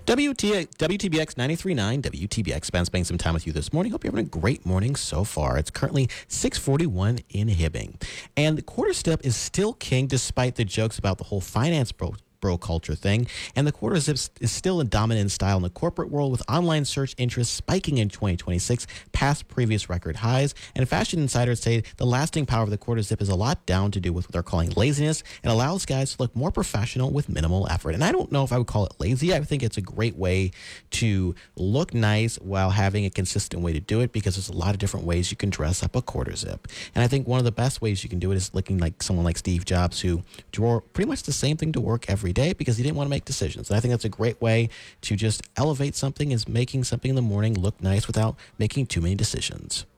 WTBX 93.9, WTBX spending some time with you this morning. Hope you're having a great morning so far. It's currently 6:41 in Hibbing. And the quarter step is still king despite the jokes about the whole finance bro culture thing. And the quarter zip is still a dominant style in the corporate world, with online search interest spiking in 2026 past previous record highs. And fashion insiders say the lasting power of the quarter zip is a lot down to do with what they're calling laziness. It allows guys to look more professional with minimal effort. And I don't know if I would call it lazy. I think it's a great way to look nice while having a consistent way to do it, because there's a lot of different ways you can dress up a quarter zip. And I think one of the best ways you can do it is looking like someone like Steve Jobs, who wore pretty much the same thing to work every day because he didn't want to make decisions. And I think that's a great way to just elevate something, is making something in the morning look nice without making too many decisions.